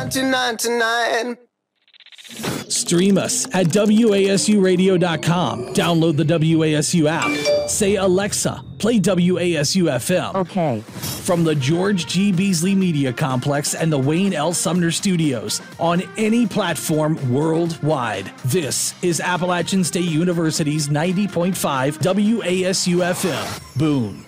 92929. Stream us at WASUradio.com. Download the WASU app. Say, Alexa, play WASU FM. Okay. From the George G. Beasley Media Complex and the Wayne L. Sumner Studios on any platform worldwide. This is Appalachian State University's 90.5 WASU FM. Boom.